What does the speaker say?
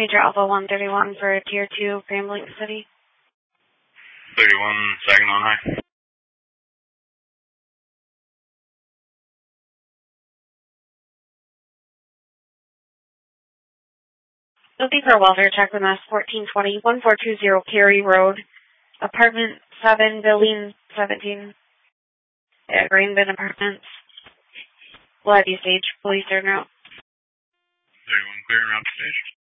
Major Alpha 131 for Tier 2, Grand Lake City. 31, Saginaw High. Looking for a welfare check with us, 1420, 1420 Cary Road, Apartment 7, Building 17, at Greenbin Apartments. We'll have you stage. Police are now. 31, clear and route to stage.